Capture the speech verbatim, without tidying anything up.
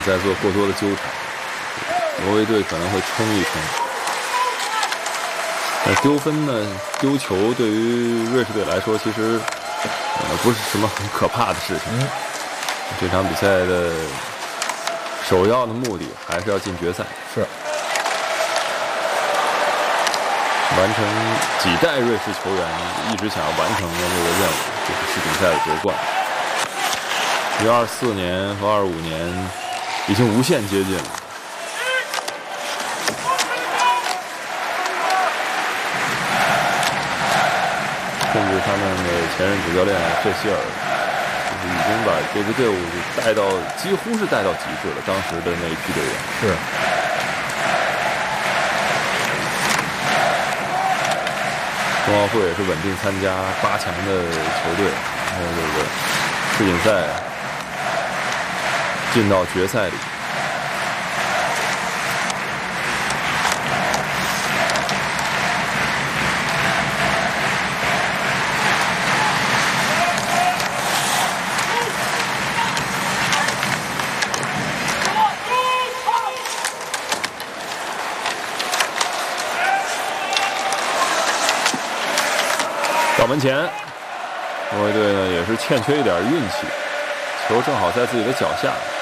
在做过多的纠缠，挪威队可能会冲一冲。那丢分呢？丢球对于瑞士队来说，其实呃不是什么很可怕的事情。 嗯， 这场比赛的首要的目的还是要进决赛。 是。 完成几代瑞士球员一直想要完成的这个任务，就是世锦赛的夺冠。因为二四年和二五年已经无限接近了。甚至他们的前任主教练费希尔，就是已经把这支队伍带到几乎是带到极致了。当时的那一批队员是。 冬奥会也是稳定参加八强的球队，然后这个世锦赛进到决赛里。到门前，挪威队呢也是欠缺一点运气，球正好在自己的脚下。